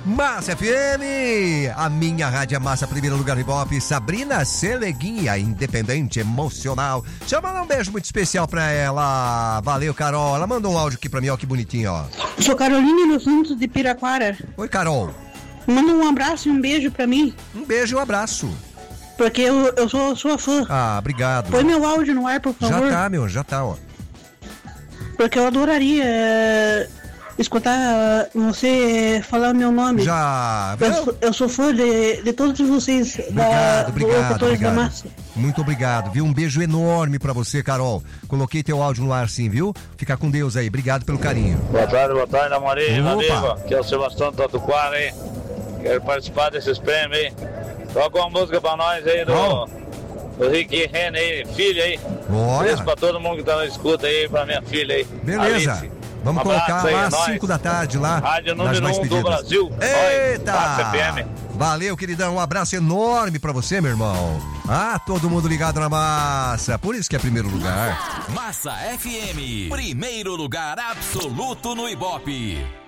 Massa FM, a minha rádio é massa, primeiro lugar Ibope. Sabrina Seleguinha, independente emocional. Deixa eu mandar um beijo muito especial pra ela. Valeu, Carol. Ela mandou um áudio aqui pra mim, ó, que bonitinho, ó. Sou Carolina dos Santos de Piraquara. Oi, Carol. Manda um abraço e um beijo pra mim. Um beijo e um abraço. Porque eu sou sua fã. Ah, obrigado. Põe meu áudio no ar, por favor. Já tá, ó. Porque eu adoraria escutar você falar meu nome. Já. Eu sou fã de todos vocês. Obrigado. Da massa. Muito obrigado, viu? Um beijo enorme pra você, Carol. Coloquei teu áudio no ar sim, viu? Fica com Deus aí. Obrigado pelo carinho. Boa tarde, Amorim. Aqui é o Sebastião Tatuquara, hein? Quero participar desses prêmios aí. Toca uma música pra nós aí do Rick Renner aí, filha aí. Olha. Beijo pra todo mundo que tá na escuta aí, pra minha filha aí. Beleza. Alice. Vamos colocar aí, lá às 5 da tarde lá. Rádio número 1 do Brasil. Eita! Valeu, queridão. Um abraço enorme pra você, meu irmão. Ah, todo mundo ligado na massa. Por isso que é primeiro lugar. Massa FM. Primeiro lugar absoluto no Ibope.